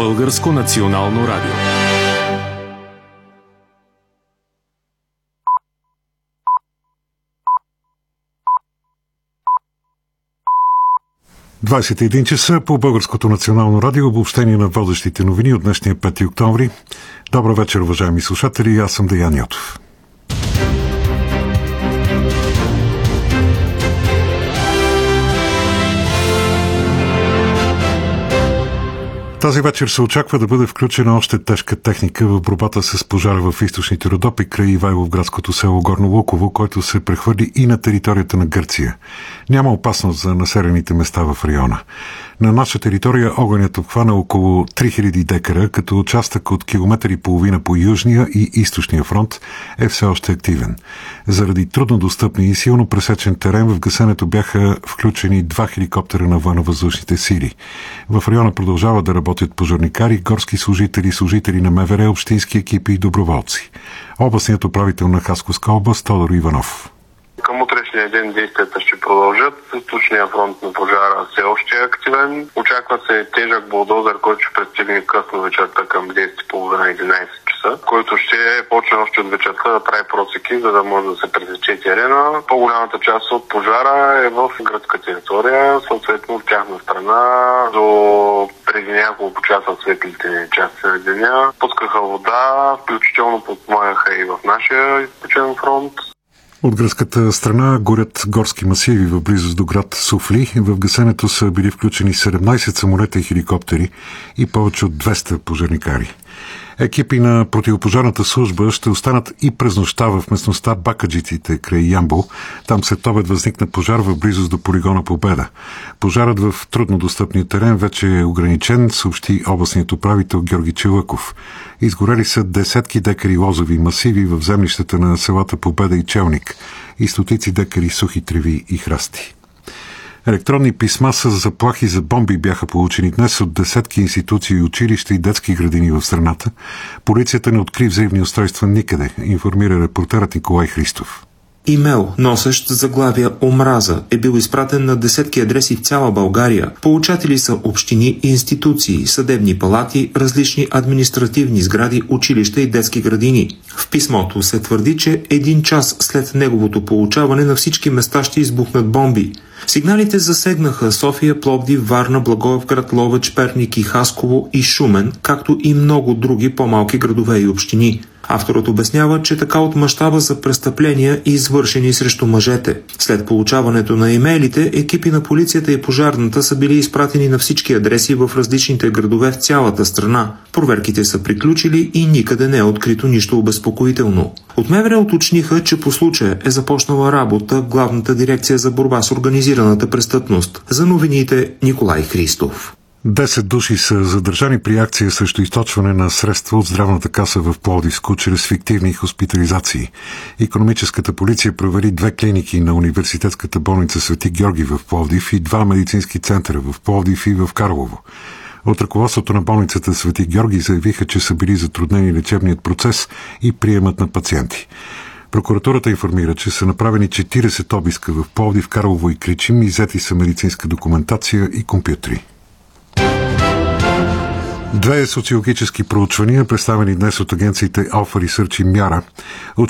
Българско национално радио. ...21 часа по Българското национално радио, обобщение на водещите новини от днешния 5 октомври. Добър вечер, уважаеми слушатели, аз съм Деян Йотов. Тази вечер се очаква да бъде включена още тежка техника в борбата с пожара в източните Родопи край Ивайловградското село Горно Луково, който се прехвърли и на територията на Гърция. Няма опасност за населените места в района. На наша територия огънят обхвана около 3000 декара, като участък от километър и половина по южния и източния фронт е все още активен. Заради труднодостъпни и силно пресечен терен в гасенето бяха включени 2 хеликоптера на военновъздушните сили. В района продължава да работят пожарникари, горски служители, служители на МВР, общински екипи и доброволци. Областният управител на Хасковска област Тодор Иванов. Към утрешния ден действията ще продължат. Източният фронт на пожара все още е активен. Очаква се тежък булдозер, който ще пристигне късно вечерта към 10:30-11 часа, който ще почне още от вечерта да прави просеки, за да може да се пресече терена. По-голямата част от пожара е в градска територия, съответно в тяхна страна до преди няколко часа в светлите части на деня пускаха вода, включително подпомагаха и в нашия източен фронт. От гръцката страна горят горски масиви в близост до град Софли. В гасенето са били включени 17 самолета и хеликоптери и повече от 200 пожарникари. Екипи на противопожарната служба ще останат и през нощта в местността Бакаджиците край Ямбол. Там след обед възникна пожар в близост до полигона Победа. Пожарът в труднодостъпния терен вече е ограничен, съобщи областният управител Георги Челъков. Изгорели са десетки декари лозови масиви в землищата на селата Победа и Челник и стотици декари сухи треви и храсти. Електронни писма с заплахи за бомби бяха получени днес от десетки институции, училища и детски градини в страната. Полицията не откри взривни устройства никъде, информира репортерът Николай Христов. Имейл, носещ заглавия «Омраза», е бил изпратен на десетки адреси в цяла България. Получатели са общини и институции, съдебни палати, различни административни сгради, училища и детски градини. В писмото се твърди, че 1 час след неговото получаване на всички места ще избухнат бомби. Сигналите засегнаха София, Пловдив, Варна, Благоевград, Ловеч, Перник и Хасково и Шумен, както и много други по-малки градове и общини. Авторът обяснява, че така от мащаба за престъпления, извършени срещу мъжете. След получаването на имейлите, екипи на полицията и пожарната са били изпратени на всички адреси в различните градове в цялата страна. Проверките са приключили и никъде не е открито нищо обезпокоително. От МВР уточниха, че по случая е започнала работа Главната дирекция за борба с организираната престъпност. За новините Николай Христов. 10 души са задържани при акция срещу източване на средства от здравната каса в Пловдивско чрез фиктивни хоспитализации. Икономическата полиция провери 2 клиники на университетската болница Свети Георги в Пловдив и 2 медицински центъра в Пловдив и в Карлово. От ръководството на болницата Свети Георги заявиха, че са били затруднени лечебният процес и приемът на пациенти. Прокуратурата информира, че са направени 40 обиска в Пловдив, Карлово и Кричим и взети са медицинска документация и компютри. 2 социологически проучвания, представени днес от агенциите Alpha Research и Мяра,